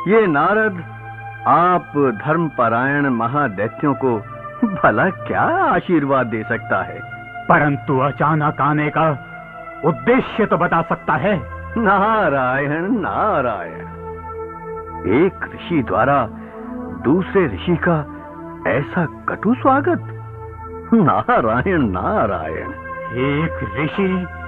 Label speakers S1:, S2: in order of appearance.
S1: ये नारद आप धर्मपरायण महादैत्यों को भला क्या आशीर्वाद दे सकता है?
S2: परंतु अचानक आने का उद्देश्य तो बता सकता है।
S1: नारायण नारायण। एक ऋषि द्वारा दूसरे ऋषि का ऐसा कटु स्वागत? नारायण नारायण।
S2: एक ऋषि